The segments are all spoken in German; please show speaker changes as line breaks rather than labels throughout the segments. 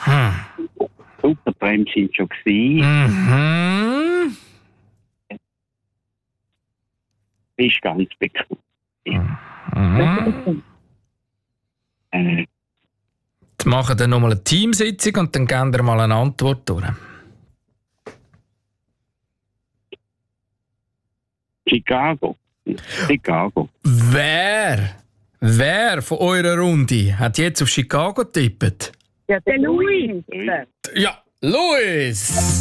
Supertramp sind schon gewesen. Ist ganz bekannt.
Jetzt machen dann nochmal eine Teamsitzung und dann geben wir mal eine Antwort durch.
Chicago.
Wer von eurer Runde hat jetzt auf Chicago getippt?
Ja, der Louis.
Ja, Louis!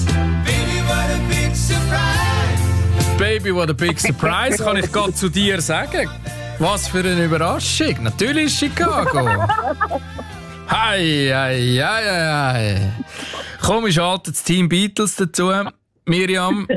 Baby, what a big surprise, kann ich gerade zu dir sagen. Was für eine Überraschung. Natürlich Chicago. Hei. Komm, ich schalte das Team Beatles dazu. Miriam.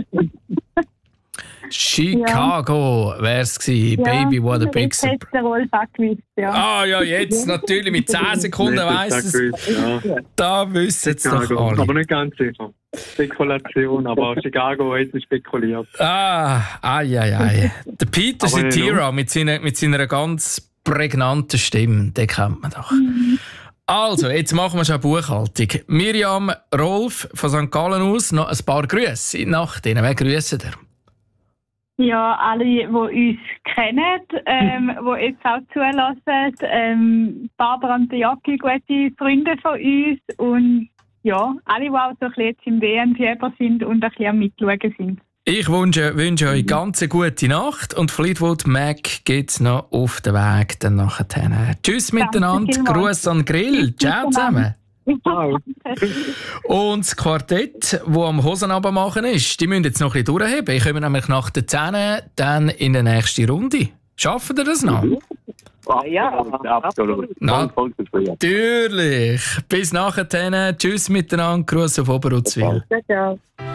Chicago wär's gewesen. Ja, Baby, what a big surprise.
Der Rolf auch gewusst, ja.
Ah ja, jetzt natürlich mit 10 Sekunden weiss es. Ja. Da wissen es doch alle.
Aber nicht ganz sicher. Spekulation, aber Chicago hat es spekuliert.
Der Peter Cetera mit seiner ganz prägnanten Stimme, den kennt man doch. Also, jetzt machen wir schon eine Buchhaltung. Miriam, Rolf von St. Gallen aus, noch ein paar Grüße nach denen. Wer grüßt ihr?
Ja, alle, die uns kennen, die jetzt auch zulassen. Barbara und Jacki, gute Freunde von uns. Und ja, alle, die auch so ein bisschen jetzt im WM-Fieber sind und ein bisschen am Mitschauen sind. Ich
wünsche euch ganz eine gute Nacht und Fleetwood Mac geht's noch auf den Weg dann nachher. Tschüss miteinander, Gruß an den Grill. Ciao zusammen. Und das Quartett, das am Hosenabend machen ist, die müssen jetzt noch ein bisschen durchheben. Ich komme nämlich nach den 10 dann in die nächste Runde. Schaffen ihr das noch?
Ja, absolut.
Natürlich. Bis nachher. Tschüss miteinander. Gruß auf Oberuzwil.
Ciao.